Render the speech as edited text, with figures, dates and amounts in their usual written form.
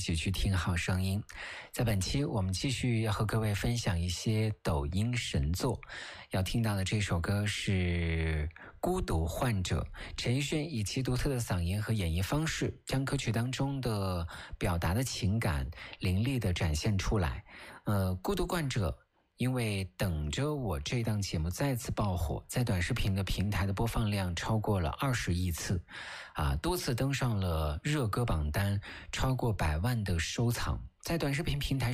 起去听好声音。在本期我们继续要和各位分享一些抖音神作，要听到的这首歌是孤独患者，陈奕迅以其独特的嗓音和演绎方式，将歌曲当中的表达的情感凌厉地展现出来。孤独患者因为等着我这档节目再次爆火，在短视频的平台的播放量超过了20亿次，多次登上了热歌榜单，超过100万的收藏。在短视频平台